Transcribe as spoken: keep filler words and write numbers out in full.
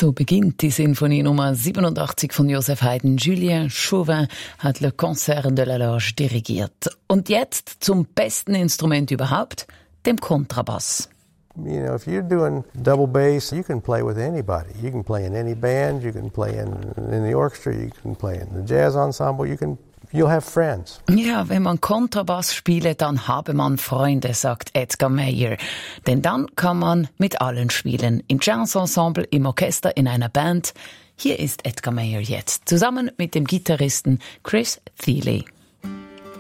So beginnt die Sinfonie Nummer siebenundachtzig von Joseph Haydn. Julien Chauvin hat Le Concert de la Loge dirigiert. Und jetzt zum besten Instrument überhaupt, dem Kontrabass. You know, if you're doing double bass, you can play with anybody. You can play in any band, you can play in, in the orchestra, you can play in the jazz ensemble, you can, you'll have friends. Ja, wenn man Kontrabass spiele, dann habe man Freunde, sagt Edgar Meyer. Denn dann kann man mit allen spielen. Im Jazz-Ensemble, im Orchester, in einer Band. Hier ist Edgar Meyer jetzt, zusammen mit dem Gitarristen Chris Thile.